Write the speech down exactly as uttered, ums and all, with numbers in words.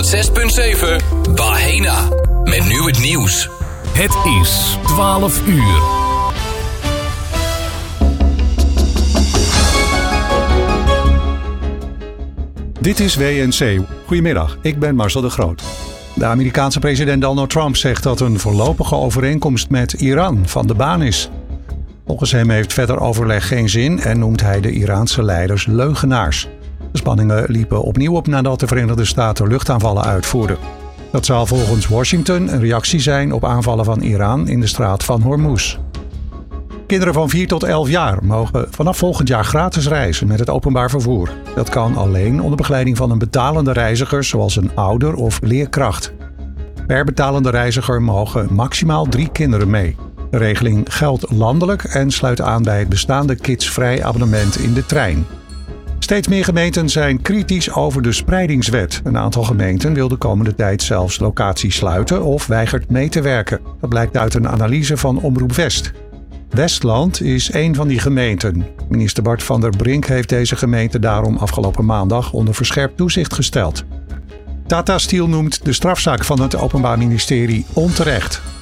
zes punt zeven Bahena. Met nu het nieuws. Het is twaalf uur. Dit is W N C. Goedemiddag, ik ben Marcel de Groot. De Amerikaanse president Donald Trump zegt dat een voorlopige overeenkomst met Iran van de baan is. Volgens hem heeft verder overleg geen zin en noemt hij de Iraanse leiders leugenaars. De spanningen liepen opnieuw op nadat de Verenigde Staten luchtaanvallen uitvoerden. Dat zou volgens Washington een reactie zijn op aanvallen van Iran in de straat van Hormuz. Kinderen van vier tot elf jaar mogen vanaf volgend jaar gratis reizen met het openbaar vervoer. Dat kan alleen onder begeleiding van een betalende reiziger zoals een ouder of leerkracht. Per betalende reiziger mogen maximaal drie kinderen mee. De regeling geldt landelijk en sluit aan bij het bestaande kidsvrij abonnement in de trein. Steeds meer gemeenten zijn kritisch over de spreidingswet. Een aantal gemeenten wil de komende tijd zelfs locaties sluiten of weigert mee te werken. Dat blijkt uit een analyse van Omroep West. Westland is een van die gemeenten. Minister Bart van der Brink heeft deze gemeente daarom afgelopen maandag onder verscherpt toezicht gesteld. Tata Steel noemt de strafzaak van het Openbaar Ministerie onterecht.